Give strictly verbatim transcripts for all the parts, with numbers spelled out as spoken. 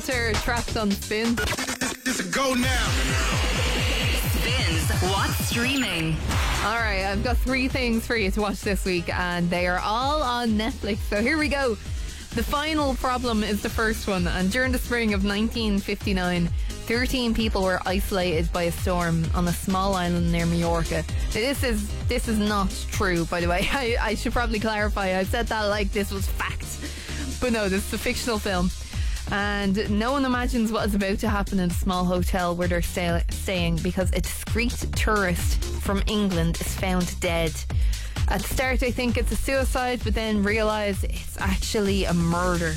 Trapped on Spin. It's a go now. Spins What's Streaming. Alright, I've got three things for you to watch this week, and they are all on Netflix. So here we go. The Final Problem is the first one, and during the spring of nineteen fifty-nine, thirteen people were isolated by a storm on a small island near Majorca. This is this is not true, by the way. I, I should probably clarify. I said that like this was fact. But no, this is a fictional film. And no one imagines what is about to happen in a small hotel where they're stay- staying because a discreet tourist from England is found dead. At the start, I think it's a suicide, but then realise it's actually a murder.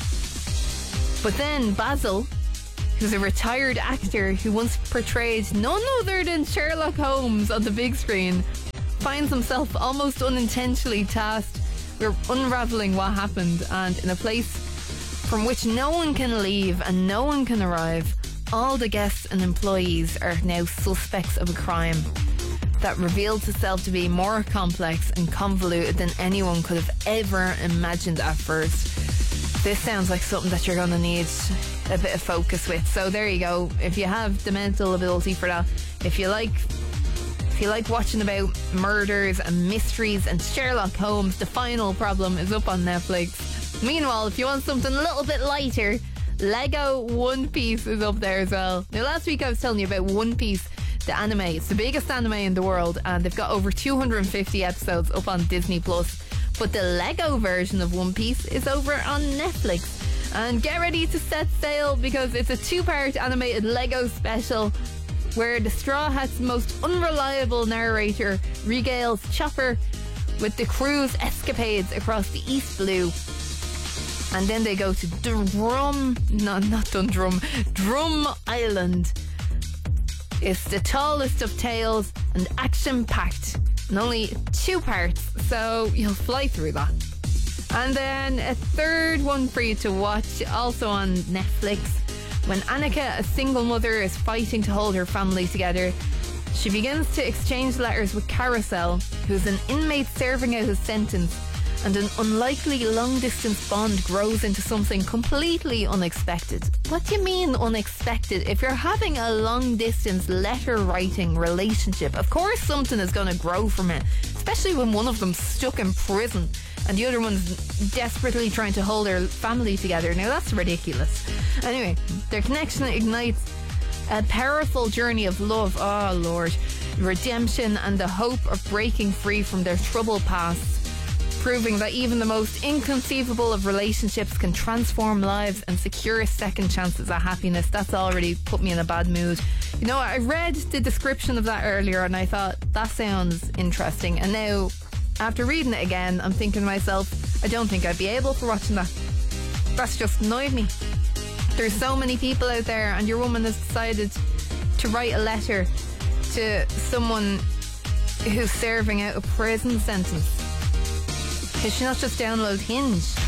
But then Basil, who's a retired actor who once portrayed none other than Sherlock Holmes on the big screen, finds himself almost unintentionally tasked with unravelling what happened, and in a place from which no one can leave and no one can arrive, all the guests and employees are now suspects of a crime that revealed itself to be more complex and convoluted than anyone could have ever imagined at first. This sounds like something that you're going to need a bit of focus with. So there you go. If you have the mental ability for that, if you like if you like watching about murders and mysteries and Sherlock Holmes, The Final Problem is up on Netflix. Meanwhile, if you want something a little bit lighter, Lego One Piece is up there as well. Now, last week I was telling you about One Piece, the anime. It's the biggest anime in the world, and they've got over two hundred fifty episodes up on Disney Plus. But the Lego version of One Piece is over on Netflix. And get ready to set sail, because it's a two-part animated Lego special where the Straw Hat's most unreliable narrator regales Chopper with the crew's escapades across the East Blue. And then they go to Drum, no, not Dundrum, Drum Island. It's the tallest of tales and action-packed, and only two parts, so you'll fly through that. And then a third one for you to watch, also on Netflix. When Annika, a single mother, is fighting to hold her family together, she begins to exchange letters with Carousel, who's an inmate serving out his sentence, and an unlikely long-distance bond grows into something completely unexpected. What do you mean unexpected? If you're having a long-distance letter-writing relationship, of course something is going to grow from it, especially when one of them's stuck in prison and the other one's desperately trying to hold their family together. Now that's ridiculous. Anyway, their connection ignites a powerful journey of love, oh Lord, redemption, and the hope of breaking free from their troubled past, proving that even the most inconceivable of relationships can transform lives and secure second chances at happiness. That's already put me in a bad mood. You know, I read the description of that earlier and I thought, that sounds interesting. And now, after reading it again, I'm thinking to myself, I don't think I'd be able for watching that. That's just annoyed me. There's so many people out there, and your woman has decided to write a letter to someone who's serving out a prison sentence. Can she not just download Hinge?